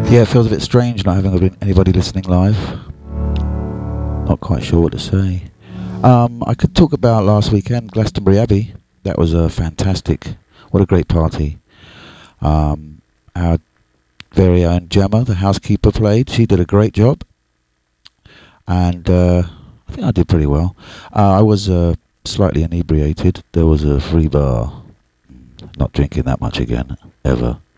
Yeah, it feels a bit strange not having anybody listening live. Not quite sure what to say. I could talk about last weekend, Glastonbury Abbey. That was a fantastic, what a great party. Our very own Gemma, the housekeeper, played. She did a great job. And I think I did pretty well. I was slightly inebriated. There was a free bar. Not drinking that much again, ever.